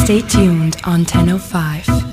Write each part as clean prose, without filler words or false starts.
Stay tuned on 1005.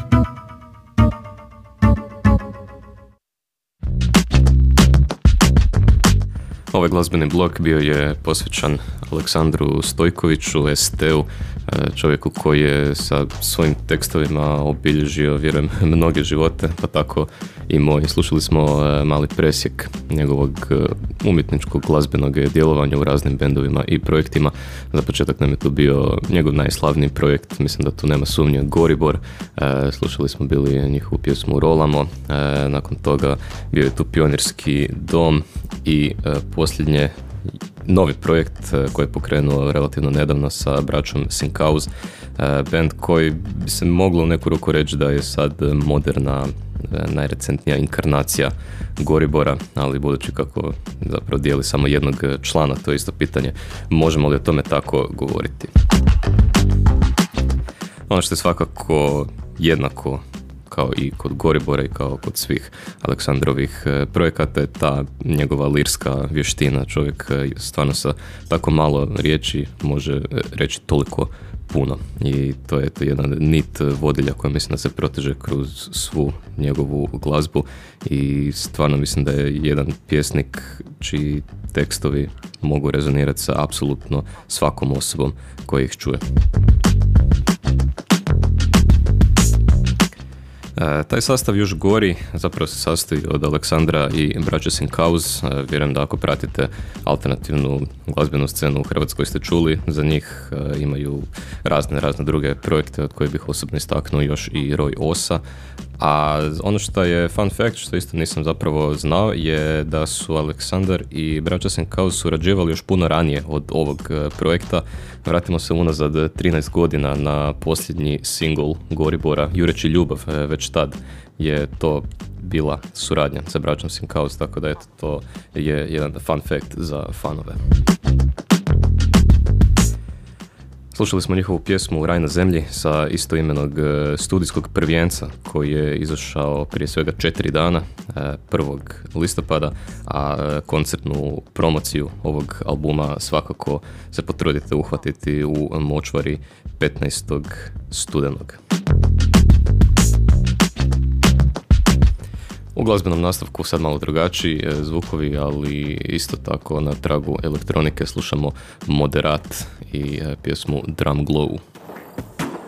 Ovaj glazbeni blok bio je posvećan Aleksandru Stojkoviću, ST-u, čovjeku koji je sa svojim tekstovima obilježio, vjerujem, mnoge živote, pa tako i moj. Slušali smo mali presjek njegovog umjetničkog glazbenog djelovanja u raznim bendovima i projektima. Za početak nam je tu bio njegov najslavniji projekt, mislim da tu nema sumnje, Goribor. Slušali smo bili njihovu pjesmu Rolamo, nakon toga bio je tu Pionirski dom i posljednje novi projekt koji je pokrenuo relativno nedavno sa braćom Sinkauz, band koji bi se moglo u neku ruku reći da je sad moderna, najrecentnija inkarnacija Goribora, ali budući kako zapravo dijeli samo jednog člana, to je isto pitanje, možemo li o tome tako govoriti. Ono što je svakako jednako kao i kod Goribora i kao kod svih Aleksandrovih projekata je ta njegova lirska vještina. Čovjek stvarno sa tako malo riječi može reći toliko puno i to je jedan nit vodilja koja mislim da se proteže kroz svu njegovu glazbu i stvarno mislim da je jedan pjesnik čiji tekstovi mogu rezonirati sa apsolutno svakom osobom koja ih čuje. Taj sastav još gori, zapravo se sastoji od Aleksandra i braće Sinkauz. Vjerujem da ako pratite alternativnu glazbenu scenu u Hrvatskoj ste čuli za njih. Imaju razne druge projekte od kojih bih osobno istaknuo još i Roy Osa. A ono što je fun fact, što isto nisam zapravo znao, je da su Aleksandar i braća Sinkauz surađivali još puno ranije od ovog projekta. Vratimo se unazad 13 godina na posljednji singl Goribora, Jureći ljubav, već tad je to bila suradnja sa braćom Sinkauz, tako da eto, to je jedan fun fact za fanove. Slušali smo njihovu pjesmu Raj na zemlji sa istoimenog studijskog prvijenca koji je izašao prije svega 4 dana, 1. listopada, a koncertnu promociju ovog albuma svakako se potrudite uhvatiti u Močvari 15. studenog. U glazbenom nastavku sad malo drugačiji zvukovi, ali isto tako na tragu elektronike slušamo Moderat i pjesmu Drum Glow.